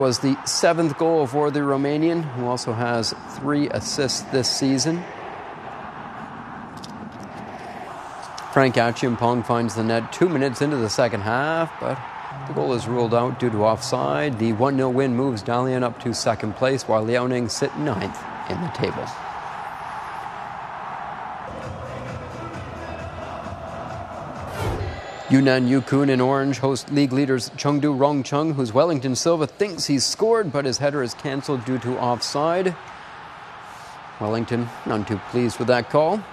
Was the 7th goal for the Romanian, who also has 3 assists this season. Frank Achiampong finds the net 2 minutes into the second half, but the goal is ruled out due to offside. The 1-0 win moves Dalian up to second place, while Liaoning sit 9th in the table. Yunnan Yukon in orange host league leaders Chengdu Rongcheng, whose Wellington Silva thinks he's scored, but his header is cancelled due to offside. Wellington none too pleased with that call.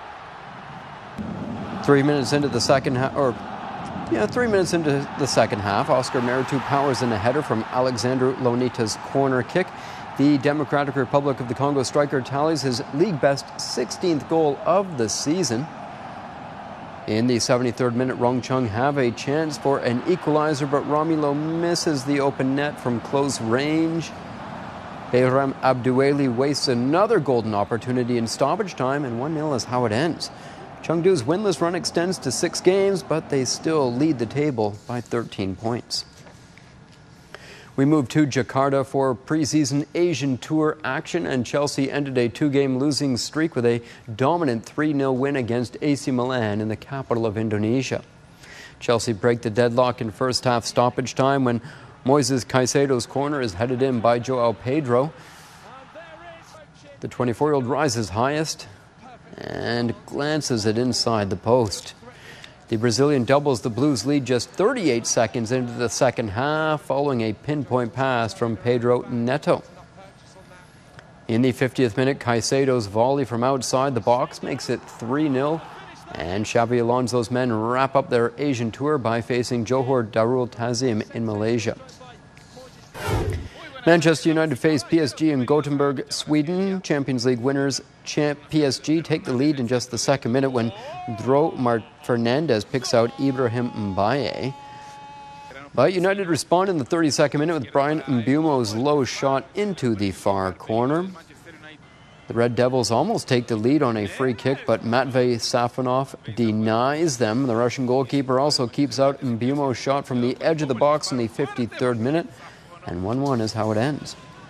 3 minutes into the second half, 3 minutes into the second half, Oscar Meritu powers in a header from Alexandru Lonita's corner kick. The Democratic Republic of the Congo striker tallies his league best 16th goal of the season. In the 73rd minute, Rongcheng have a chance for an equalizer, but Romulo misses the open net from close range. Bayram Abdueli wastes another golden opportunity in stoppage time, and 1-0 is how it ends. Chengdu's winless run extends to 6 games, but they still lead the table by 13 points. We move to Jakarta for preseason Asian Tour action, and Chelsea ended a 2-game losing streak with a dominant 3-0 win against AC Milan in the capital of Indonesia. Chelsea break the deadlock in first half stoppage time when Moises Caicedo's corner is headed in by Joao Pedro. The 24-year-old rises highest and glances it inside the post. The Brazilian doubles the Blues' lead just 38 seconds into the second half, following a pinpoint pass from Pedro Neto. In the 50th minute, Caicedo's volley from outside the box makes it 3-0, and Xabi Alonso's men wrap up their Asian tour by facing Johor Darul Tazim in Malaysia. Manchester United face PSG in Gothenburg, Sweden. Champions League winners PSG take the lead in just the second minute when Dro Fernandez picks out Ibrahim Mbaye. But United respond in the 32nd minute with Brian Mbeumo's low shot into the far corner. The Red Devils almost take the lead on a free kick, but Matvei Safonov denies them. The Russian goalkeeper also keeps out Mbeumo's shot from the edge of the box in the 53rd minute. And 1-1 is how it ends.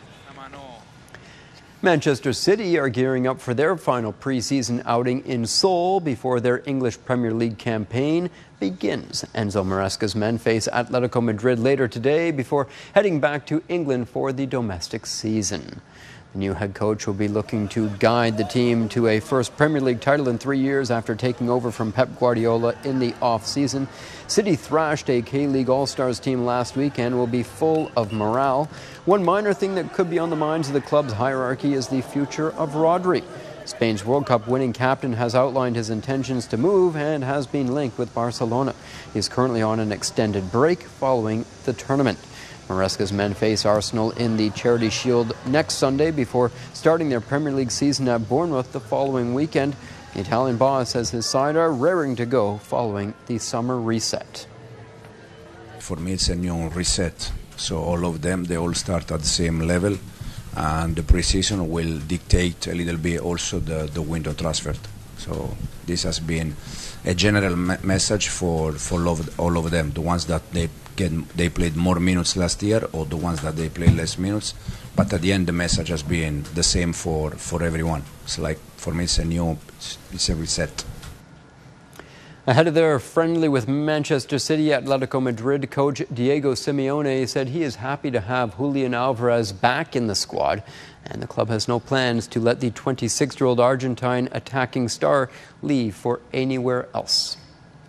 Manchester City are gearing up for their final preseason outing in Seoul before their English Premier League campaign begins. Enzo Maresca's men face Atletico Madrid later today before heading back to England for the domestic season. The new head coach will be looking to guide the team to a first Premier League title in 3 years after taking over from Pep Guardiola in the off-season. City thrashed a K-League All-Stars team last week and will be full of morale. One minor thing that could be on the minds of the club's hierarchy is the future of Rodri. Spain's World Cup winning captain has outlined his intentions to move and has been linked with Barcelona. He's currently on an extended break following the tournament. Maresca's men face Arsenal in the Charity Shield next Sunday before starting their Premier League season at Bournemouth the following weekend. The Italian boss says his side are raring to go following the summer reset. For me, it's a new reset. So all of them, they all start at the same level, and the preseason will dictate a little bit also the window transfer. So this has been a general message for all of them, the ones that they played more minutes last year or the ones that they played less minutes. But at the end, the message has been the same for everyone. It's like, for me, it's a reset. Ahead of their friendly with Manchester City, Atletico Madrid coach Diego Simeone said he is happy to have Julian Alvarez back in the squad, and the club has no plans to let the 26-year-old Argentine attacking star leave for anywhere else.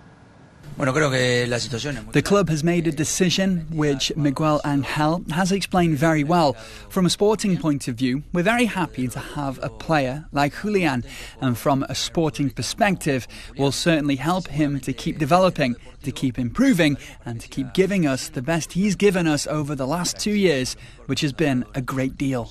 The club has made a decision which Miguel Angel has explained very well. From a sporting point of view, we're very happy to have a player like Julian, and from a sporting perspective, we'll certainly help him to keep developing, to keep improving, and to keep giving us the best he's given us over the last 2 years, which has been a great deal.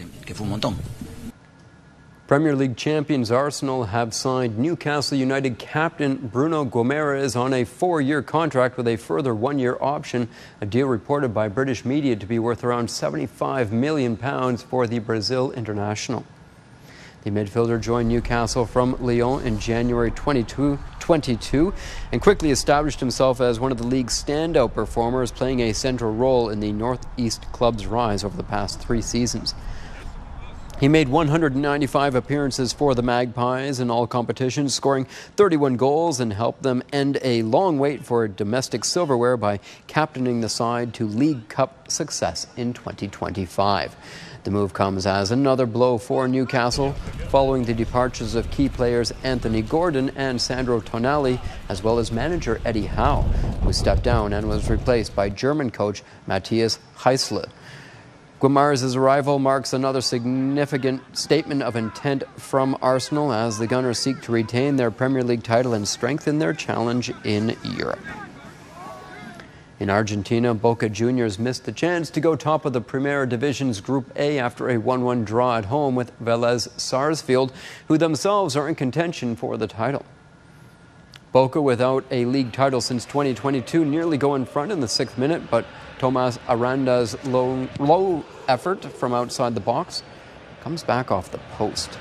Premier League champions Arsenal have signed Newcastle United captain Bruno Gomes on a 4-year contract with a further 1-year option, a deal reported by British media to be worth around £75 million for the Brazil international. The midfielder joined Newcastle from Lyon in January 2022 2022 and quickly established himself as one of the league's standout performers, playing a central role in the Northeast club's rise over the past 3 seasons. He made 195 appearances for the Magpies in all competitions, scoring 31 goals and helped them end a long wait for domestic silverware by captaining the side to League Cup success in 2025. The move comes as another blow for Newcastle, following the departures of key players Anthony Gordon and Sandro Tonali, as well as manager Eddie Howe, who stepped down and was replaced by German coach Matthias Heisler. Guimaraes' arrival marks another significant statement of intent from Arsenal as the Gunners seek to retain their Premier League title and strengthen their challenge in Europe. In Argentina, Boca Juniors missed the chance to go top of the Primera Division's Group A after a 1-1 draw at home with Vélez Sarsfield, who themselves are in contention for the title. Boca, without a league title since 2022, nearly go in front in the 6th minute, but Tomas Aranda's low effort from outside the box comes back off the post.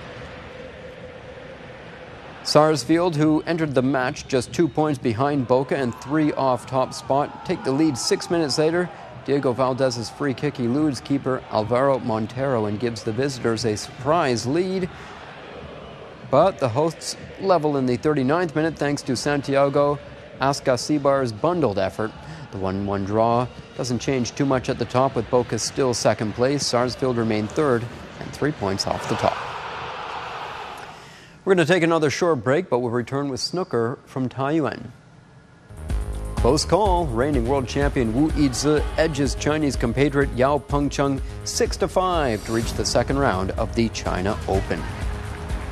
Sarsfield, who entered the match just 2 points behind Boca and 3 off top spot, take the lead 6 minutes later. Diego Valdez's free kick eludes keeper Alvaro Montero and gives the visitors a surprise lead. But the hosts level in the 39th minute thanks to Santiago Ascasibar's bundled effort. The 1-1 draw doesn't change too much at the top, with Boca still second place. Sarsfield remain third and 3 points off the top. We're going to take another short break, but we'll return with snooker from Taiyuan. Close call. Reigning world champion Wu Yizhi edges Chinese compatriot Yao Pengcheng 6-5 to reach the second round of the China Open.